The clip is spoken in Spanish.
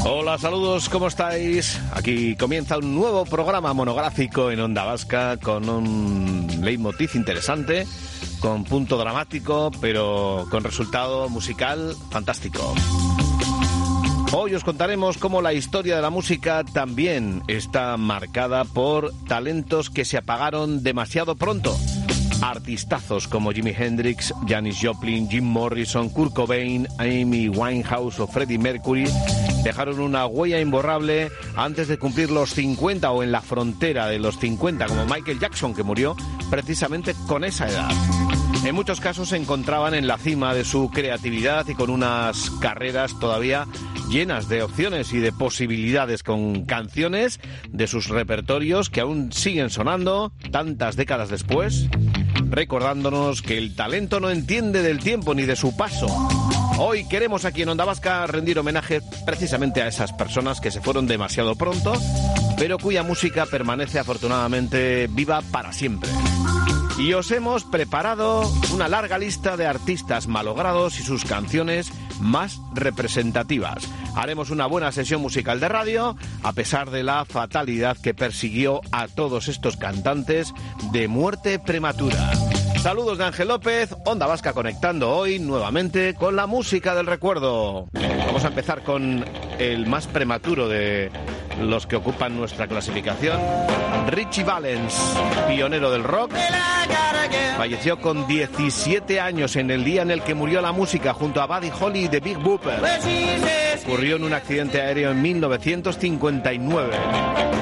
Hola, saludos, ¿cómo estáis? Aquí comienza un nuevo programa monográfico en Onda Vasca con un leitmotiv interesante, con punto dramático, pero con resultado musical fantástico. Hoy os contaremos cómo la historia de la música también está marcada por talentos que se apagaron demasiado pronto. Artistazos como Jimi Hendrix, Janis Joplin, Jim Morrison, Kurt Cobain, Amy Winehouse o Freddie Mercury dejaron una huella imborrable antes de cumplir los 50 o en la frontera de los 50, como Michael Jackson, que murió precisamente con esa edad. En muchos casos se encontraban en la cima de su creatividad y con unas carreras todavía llenas de opciones y de posibilidades, con canciones de sus repertorios que aún siguen sonando tantas décadas después, recordándonos que el talento no entiende del tiempo ni de su paso. Hoy queremos aquí en Onda Vasca rendir homenaje precisamente a esas personas que se fueron demasiado pronto, pero cuya música permanece afortunadamente viva para siempre. Y os hemos preparado una larga lista de artistas malogrados y sus canciones más representativas. Haremos una buena sesión musical de radio, a pesar de la fatalidad que persiguió a todos estos cantantes de muerte prematura. Saludos de Ángel López, Onda Vasca conectando hoy nuevamente con la música del recuerdo. Vamos a empezar con el más prematuro de los que ocupan nuestra clasificación, Ritchie Valens, pionero del rock. Falleció con 17 años en el día en el que murió la música junto a Buddy Holly y The Big Bopper. Ocurrió en un accidente aéreo en 1959.